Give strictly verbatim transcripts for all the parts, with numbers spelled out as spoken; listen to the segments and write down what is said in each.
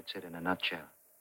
That's it in a nutshell.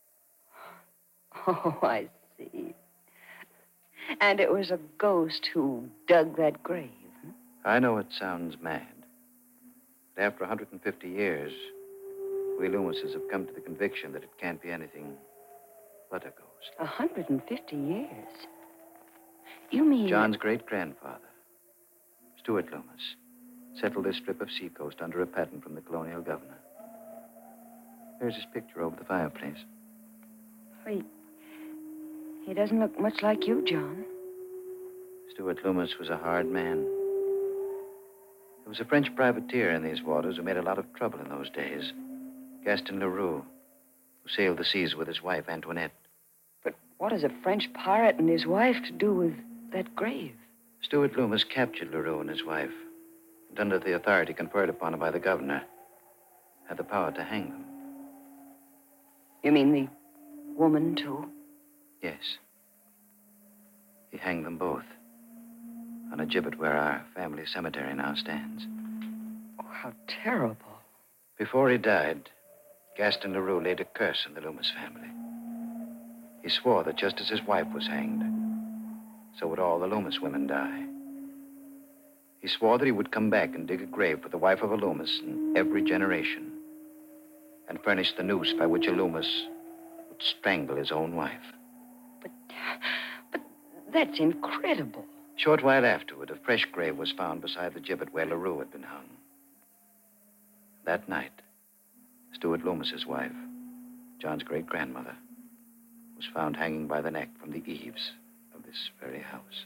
Oh, I see. And it was a ghost who dug that grave. Huh? I know it sounds mad. But after one hundred fifty years, we Loomises have come to the conviction that it can't be anything but a ghost. one hundred fifty years? You mean... John's great-grandfather, Stuart Loomis, settled this strip of seacoast under a patent from the colonial governor. There's his picture over the fireplace. Wait. He doesn't look much like you, John. Stuart Loomis was a hard man. There was a French privateer in these waters who made a lot of trouble in those days. Gaston Leroux, who sailed the seas with his wife, Antoinette. But what has a French pirate and his wife to do with that grave? Stuart Loomis captured Leroux and his wife, and under the authority conferred upon him by the governor, had the power to hang them. You mean the woman, too? Yes. He hanged them both on a gibbet where our family cemetery now stands. Oh, how terrible. Before he died, Gaston Leroux laid a curse on the Loomis family. He swore that just as his wife was hanged, so would all the Loomis women die. He swore that he would come back and dig a grave for the wife of a Loomis in every generation and furnish the noose by which a Loomis would strangle his own wife. But, but that's incredible. A short while afterward, a fresh grave was found beside the gibbet where Leroux had been hung. That night, Stuart Loomis's wife, John's great-grandmother, was found hanging by the neck from the eaves of this very house.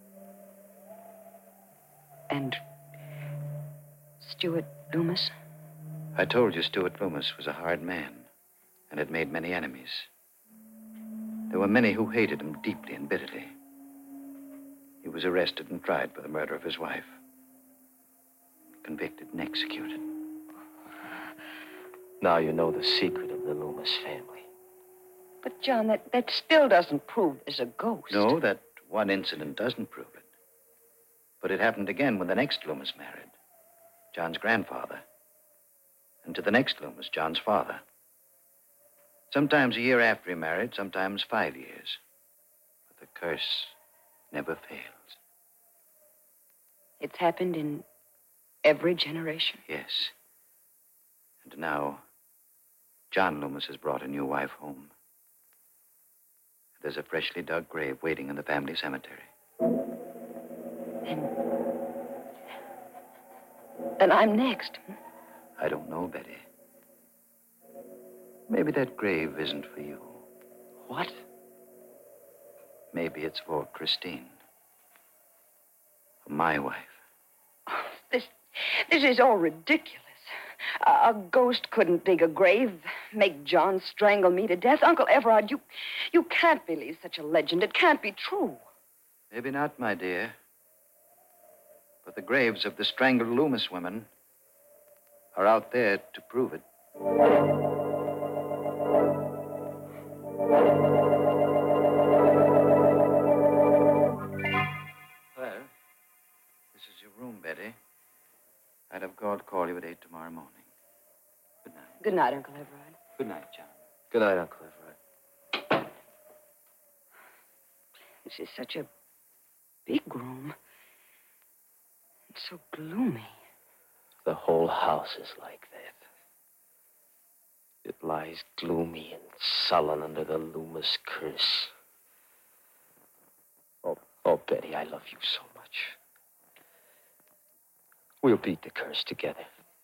And Stuart Loomis? I told you Stuart Loomis was a hard man and had made many enemies. There were many who hated him deeply and bitterly. He was arrested and tried for the murder of his wife. Convicted and executed. Now you know the secret of the Loomis family. But, John, that, that still doesn't prove there's a ghost. No, that one incident doesn't prove it. But it happened again when the next Loomis married, John's grandfather. And to the next Loomis, John's father. Sometimes a year after he married, sometimes five years. But the curse never fails. It's happened in every generation? Yes. And now, John Loomis has brought a new wife home. There's a freshly dug grave waiting in the family cemetery. And... and I'm next. I don't know, Betty. Maybe that grave isn't for you. What? Maybe it's for Christine. For my wife. Oh, this, this is all ridiculous. A, a ghost couldn't dig a grave, make John strangle me to death. Uncle Everard, you, you can't believe such a legend. It can't be true. Maybe not, my dear. But the graves of the strangled Loomis women are out there to prove it. Well, this is your room, Betty. I'd have called to call you at eight tomorrow morning. Good night. Good night, Uncle Everard. Good night, John. Good night, Uncle Everett. This is such a big room. It's so gloomy. The whole house is like that. It lies gloomy and sullen under the Loomis curse. Oh, oh, Betty, I love you so much. We'll beat the curse together.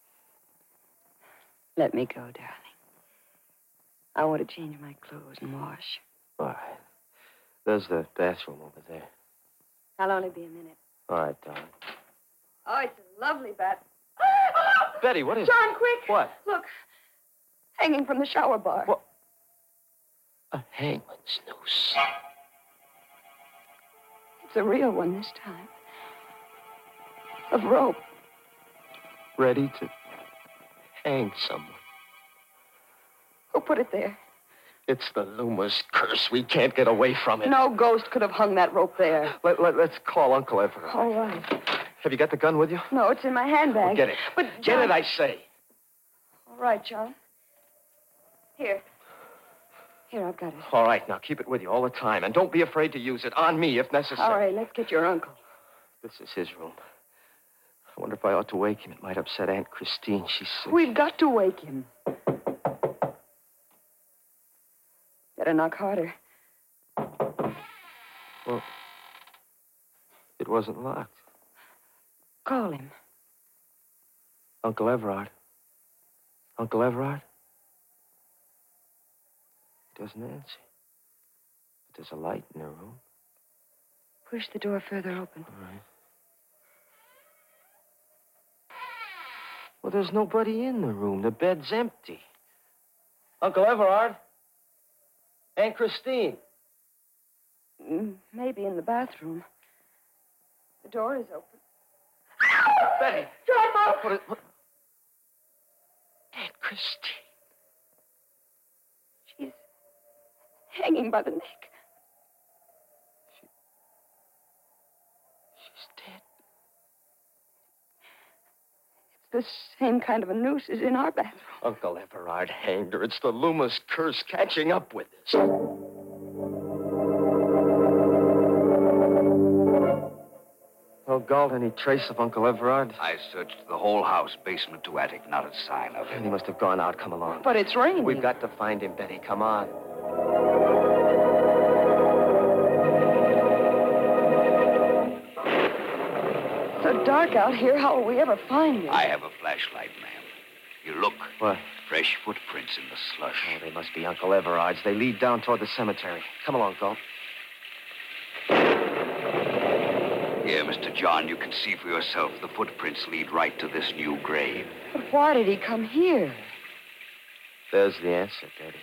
Let me go, darling. I want to change my clothes and wash. All right. There's the bathroom over there. I'll only be a minute. All right, darling. Oh, it's a lovely bath. Betty, what is John, it? quick. What? Look. Hanging from the shower bar. What? A hangman's noose. It's a real one this time. Of rope. Ready to hang someone. Who put it there? It's the Loomis curse. We can't get away from it. No ghost could have hung that rope there. Let, let, let's call Uncle Everett. All right. Have you got the gun with you? No, it's in my handbag. Well, get it. But, Get John... it, I say. All right, John. Here. Here, I've got it. All right, now keep it with you all the time. And don't be afraid to use it. On me, if necessary. All right, let's get your uncle. This is his room. I wonder if I ought to wake him. It might upset Aunt Christine. She's sick. We've got to wake him. Better knock harder. Well, it wasn't locked. Call him. Uncle Everard. Uncle Everard? He doesn't answer. But there's a light in the room. Push the door further open. All right. Well, there's nobody in the room. The bed's empty. Uncle Everard? Aunt Christine? Mm, Maybe in the bathroom. The door is open. Betty! John, Mom! What is, what? Aunt Christine. She's hanging by the neck. She... She's dead. It's the same kind of a noose as in our bathroom. Uncle Everard hanged her. It's the Loomis curse catching up with us. Oh, Galt, any trace of Uncle Everard? I searched the whole house, basement to attic, not a sign of He him. must have gone out. Come along. But it's raining. We've got to find him, Betty. Come on. It's so dark out here. How will we ever find him? I have a flashlight, ma'am. You look. What? Fresh footprints in the slush. Oh, they must be Uncle Everard's. They lead down toward the cemetery. Come along, Galt. Here, Mister John, you can see for yourself the footprints lead right to this new grave. But why did he come here? There's the answer, Betty.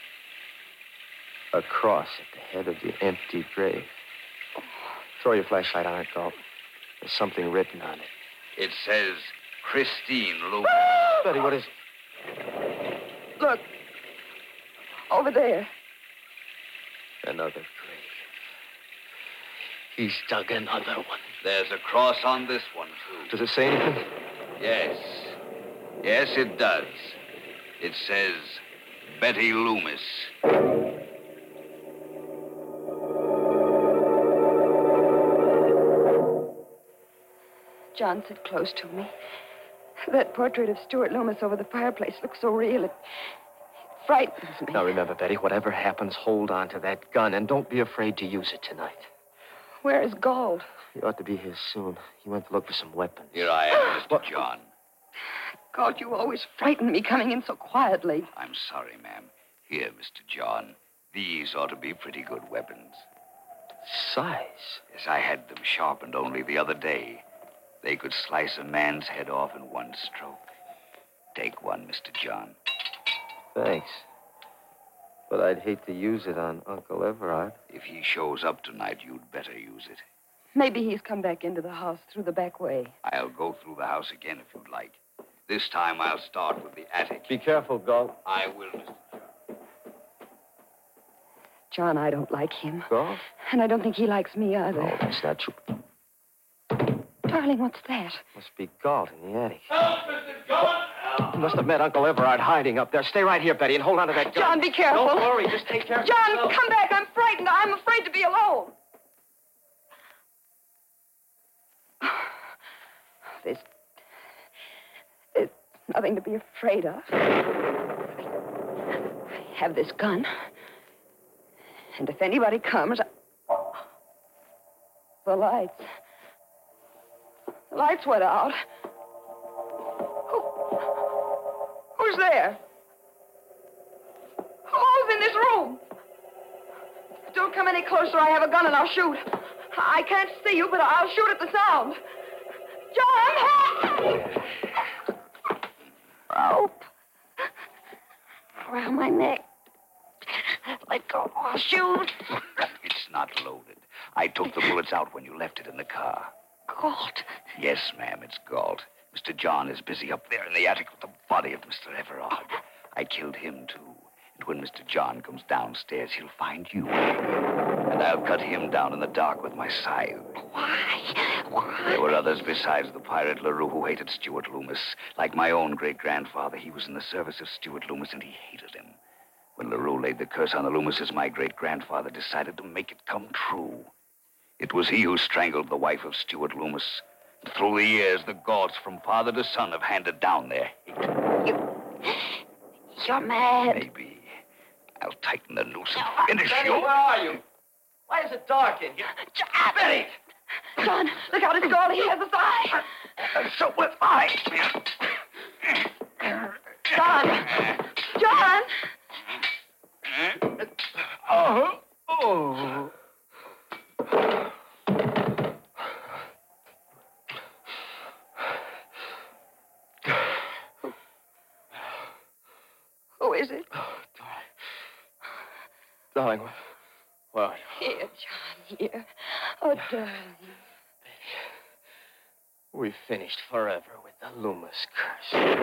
A cross at the head of the empty grave. Throw your flashlight on it, Galt. There's something written on it. It says, Christine Loomis. Betty, what is it? Look. Over there. Another grave. He's dug another one. There's a cross on this one, too. Does it say anything? Yes. Yes, it does. It says, Betty Loomis. John, sit close to me. That portrait of Stuart Loomis over the fireplace looks so real. It, it frightens me. Now, remember, Betty, whatever happens, hold on to that gun, and don't be afraid to use it tonight. Where is Gold? He ought to be here soon. He went to look for some weapons. Here I am, Mister John. God, you always frighten me coming in so quietly. I'm sorry, ma'am. Here, Mister John. These ought to be pretty good weapons. Size? Yes, I had them sharpened only the other day. They could slice a man's head off in one stroke. Take one, Mister John. Thanks. But I'd hate to use it on Uncle Everard. If he shows up tonight, you'd better use it. Maybe he's come back into the house through the back way. I'll go through the house again if you'd like. This time I'll start with the attic. Be careful, Galt. I will, Mister John. John, I don't like him. Galt? And I don't think he likes me either. Oh, that's not true. Darling, what's that? Must be Galt in the attic. Help, Mister John! Help! He must have met Uncle Everard hiding up there. Stay right here, Betty, and hold on to that gun. John, be careful. Don't worry. Just take care of John, yourself. come back. I'm frightened. I'm afraid to be alone. There's, there's nothing to be afraid of. I have this gun. And if anybody comes, I... The lights. The lights went out. Who... Who's there? Who's in this room? Don't come any closer. I have a gun and I'll shoot. I can't see you, but I'll shoot at the sound. John! Rope. Around my neck. Let go. I'll shoot. It's not loaded. I took the bullets out when you left it in the car. Galt. Yes, ma'am, it's Galt. Mister John is busy up there in the attic with the body of Mister Everard. I killed him, too. And when Mister John comes downstairs, he'll find you. And I'll cut him down in the dark with my scythe. Why? Why? There were others besides the pirate LaRue who hated Stuart Loomis. Like my own great-grandfather, he was in the service of Stuart Loomis, and he hated him. When LaRue laid the curse on the Loomises, my great-grandfather decided to make it come true. It was he who strangled the wife of Stuart Loomis. Through the years, the gods from father to son have handed down their hate. You... You're mad. Maybe. I'll tighten the noose and No, finish Betty, you. where are you? Why is it dark in here? John! Betty! John, look out, it's Gawley. He has a eye. Uh, so will I. John! John! Oh. Oh. Who is it? Darling, where are you? Here, John, here. Oh, darling. We've finished forever with the Loomis curse.